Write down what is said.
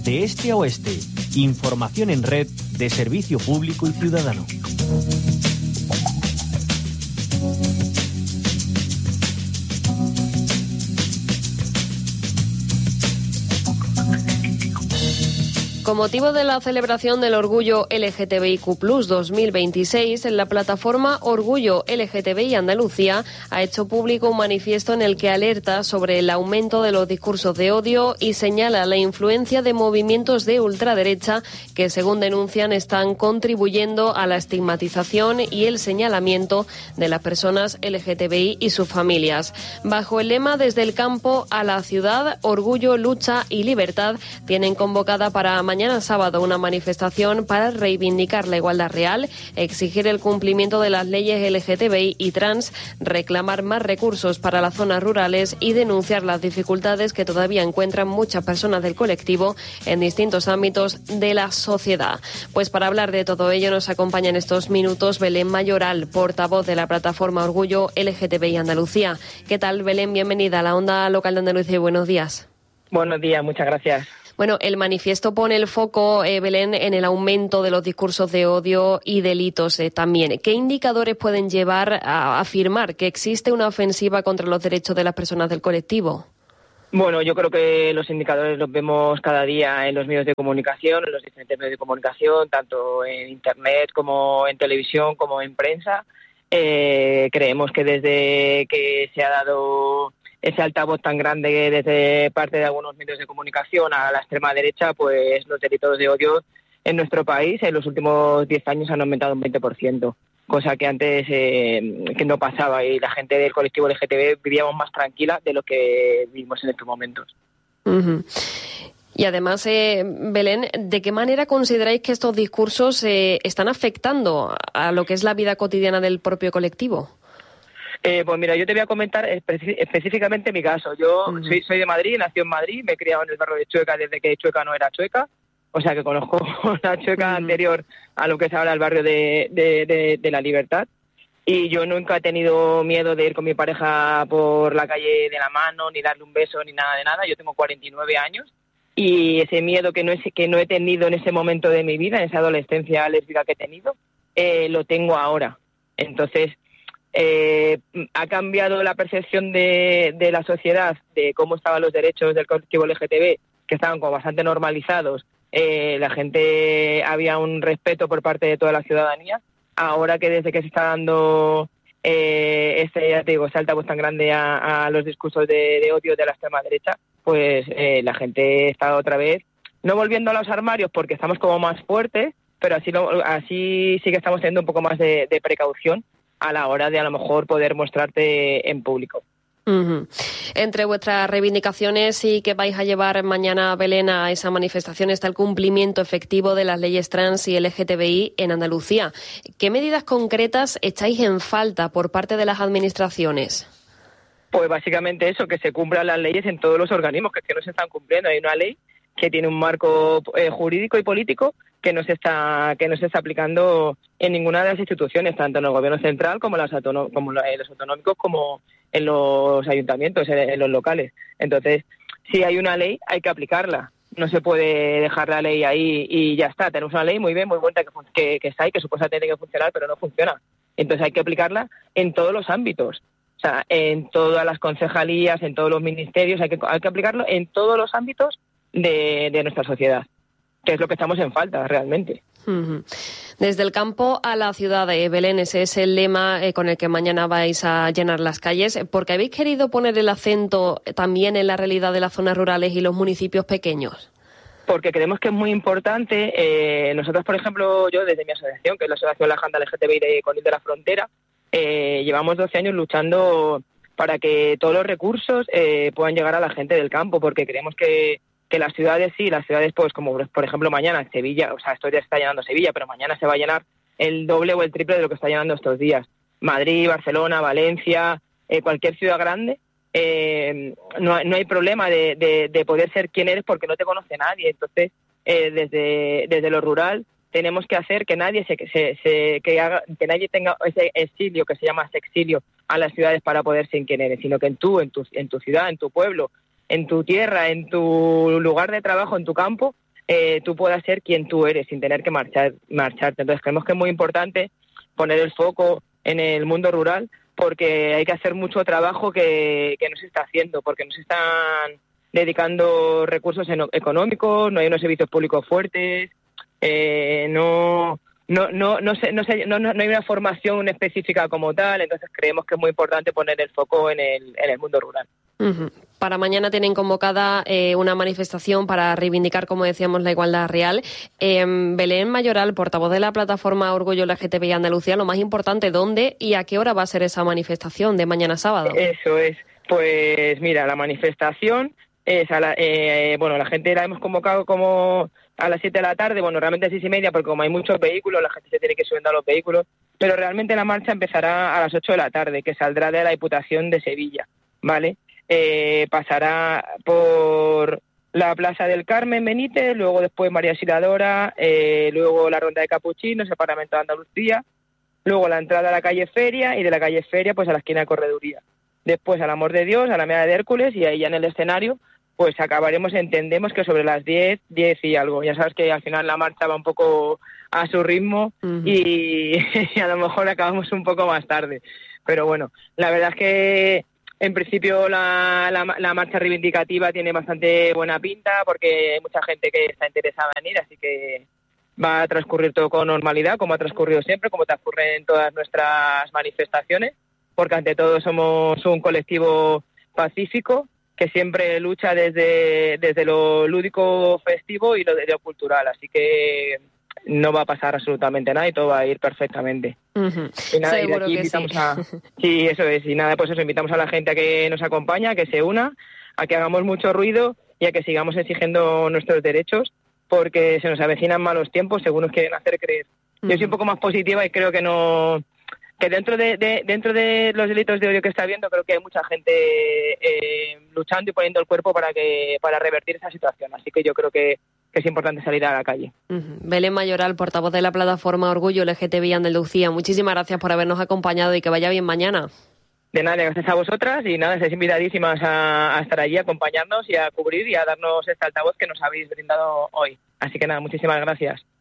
de este a oeste. Información en red de servicio público y ciudadano. Con motivo de la celebración del Orgullo LGTBIQ+ 2026, la plataforma Orgullo LGTBI Andalucía ha hecho público un manifiesto en el que alerta sobre el aumento de los discursos de odio y señala la influencia de movimientos de ultraderecha que, según denuncian, están contribuyendo a la estigmatización y el señalamiento de las personas LGTBI y sus familias. Bajo el lema Desde el campo a la ciudad, Orgullo, lucha y libertad, tienen convocada para mañana sábado una manifestación para reivindicar la igualdad real, exigir el cumplimiento de las leyes LGTBI y trans, reclamar más recursos para las zonas rurales y denunciar las dificultades que todavía encuentran muchas personas del colectivo en distintos ámbitos de la sociedad. Pues para hablar de todo ello nos acompaña en estos minutos Belén Mayoral, portavoz de la plataforma Orgullo LGTBI Andalucía. ¿Qué tal, Belén? Bienvenida a la Onda Local de Andalucía y buenos días. Buenos días, muchas gracias. Bueno, el manifiesto pone el foco, Belén, en el aumento de los discursos de odio y delitos también. ¿Qué indicadores pueden llevar a afirmar que existe una ofensiva contra los derechos de las personas del colectivo? Bueno, yo creo que los indicadores los vemos cada día en los medios de comunicación, en los diferentes medios de comunicación, tanto en Internet como en televisión como en prensa. Creemos que desde que se ha dado ese altavoz tan grande desde parte de algunos medios de comunicación a la extrema derecha, pues los delitos de odio en nuestro país en los últimos 10 años han aumentado un 20%, cosa que antes que no pasaba, y la gente del colectivo LGTB vivíamos más tranquila de lo que vivimos en estos momentos. Uh-huh. Y además, Belén, ¿de qué manera consideráis que estos discursos están afectando a lo que es la vida cotidiana del propio colectivo? Pues mira, yo te voy a comentar específicamente mi caso. Yo soy de Madrid, nací en Madrid, me he criado en el barrio de Chueca desde que Chueca no era Chueca, o sea que conozco la Chueca anterior a lo que es ahora el barrio de La Libertad. Y yo nunca he tenido miedo de ir con mi pareja por la calle de la mano, ni darle un beso, ni nada de nada. Yo tengo 49 años y ese miedo que no he tenido en ese momento de mi vida, en esa adolescencia lésbica que he tenido, lo tengo ahora. Entonces, ha cambiado la percepción de la sociedad de cómo estaban los derechos del colectivo LGTB, que estaban como bastante normalizados. La gente, había un respeto por parte de toda la ciudadanía. Ahora que desde que se está dando ese altavoz tan grande a los discursos de odio de la extrema derecha, pues la gente está otra vez no volviendo a los armarios porque estamos como más fuertes, pero así sí que estamos teniendo un poco más de precaución a la hora de a lo mejor poder mostrarte en público. Uh-huh. Entre vuestras reivindicaciones y que vais a llevar mañana, Belén, a esa manifestación está el cumplimiento efectivo de las leyes trans y LGTBI en Andalucía. ¿Qué medidas concretas echáis en falta por parte de las administraciones? Pues básicamente eso, que se cumplan las leyes en todos los organismos, que es que no se están cumpliendo. Hay una ley que tiene un marco jurídico y político que no se está aplicando en ninguna de las instituciones, tanto en el gobierno central como en los autonómicos, como en los ayuntamientos, en los locales. Entonces, si hay una ley, hay que aplicarla. No se puede dejar la ley ahí y ya está. Tenemos una ley muy bien, muy buena, que está ahí, que supuestamente tiene que funcionar, pero no funciona. Entonces hay que aplicarla en todos los ámbitos. O sea, en todas las concejalías, en todos los ministerios, hay que aplicarlo en todos los ámbitos de nuestra sociedad, que es lo que estamos en falta realmente. Uh-huh. Desde el campo a la ciudad de Belén, ese es el lema con el que mañana vais a llenar las calles, porque habéis querido poner el acento también en la realidad de las zonas rurales y los municipios pequeños. Porque creemos que es muy importante. Nosotros, por ejemplo, yo desde mi asociación, que es la Asociación La Janda LGTBI de Conil de la Frontera, llevamos 12 años luchando para que todos los recursos puedan llegar a la gente del campo, porque creemos que las ciudades pues como por ejemplo mañana Sevilla, o sea, estos días está llenando Sevilla, pero mañana se va a llenar el doble o el triple de lo que está llenando estos días. Madrid, Barcelona, Valencia, cualquier ciudad grande, no hay problema de poder ser quien eres porque no te conoce nadie. Entonces, desde lo rural tenemos que hacer que nadie que nadie tenga ese exilio que se llama sexilio a las ciudades para poder ser quien eres, sino que en tu ciudad, en tu pueblo, en tu tierra, en tu lugar de trabajo, en tu campo, tú puedas ser quien tú eres sin tener que marcharte. Entonces creemos que es muy importante poner el foco en el mundo rural, porque hay que hacer mucho trabajo que no se está haciendo, porque no se están dedicando recursos económicos, no hay unos servicios públicos fuertes, no hay una formación específica como tal. Entonces creemos que es muy importante poner el foco en el mundo rural. Uh-huh. Para mañana tienen convocada una manifestación para reivindicar, como decíamos, la igualdad real. Belén Mayoral, portavoz de la plataforma Orgullo LGTBI Andalucía, lo más importante, ¿dónde y a qué hora va a ser esa manifestación de mañana sábado? Eso es. Pues mira, la manifestación es la gente la hemos convocado como a las 7 de la tarde, realmente a 6:30, porque como hay muchos vehículos, la gente se tiene que ir subiendo a los vehículos, pero realmente la marcha empezará a las 8 de la tarde, que saldrá de la Diputación de Sevilla, ¿vale? Pasará por la Plaza del Carmen Benítez, luego después María Auxiliadora, luego la Ronda de Capuchinos, el Parlamento de Andalucía, luego la entrada a la calle Feria, y de la calle Feria pues a la esquina de Correduría. Después al Amor de Dios, a la Meada de Hércules, y ahí ya en el escenario pues acabaremos, entendemos que sobre las 10 y algo. Ya sabes que al final la marcha va un poco a su ritmo, uh-huh, y a lo mejor acabamos un poco más tarde. Pero bueno, la verdad es que en principio la marcha reivindicativa tiene bastante buena pinta, porque hay mucha gente que está interesada en ir, así que va a transcurrir todo con normalidad, como ha transcurrido siempre, como transcurre en todas nuestras manifestaciones, porque ante todo somos un colectivo pacífico que siempre lucha desde lo lúdico festivo y lo cultural, así que no va a pasar absolutamente nada y todo va a ir perfectamente. Uh-huh. Y nada, seguro y de aquí que invitamos sí. Sí, eso es. Y nada, pues eso, invitamos a la gente a que nos acompañe, a que se una, a que hagamos mucho ruido y a que sigamos exigiendo nuestros derechos, porque se nos avecinan malos tiempos según nos quieren hacer creer. Uh-huh. Yo soy un poco más positiva y creo que dentro de los delitos de odio que está habiendo, creo que hay mucha gente luchando y poniendo el cuerpo para revertir esa situación. Así que yo creo que es importante salir a la calle. Uh-huh. Belén Mayoral, portavoz de la plataforma Orgullo LGTBI Andalucía, muchísimas gracias por habernos acompañado y que vaya bien mañana. De nada, gracias a vosotras, y nada, estáis invitadísimas a estar allí, a acompañarnos y a cubrir y a darnos este altavoz que nos habéis brindado hoy. Así que nada, muchísimas gracias.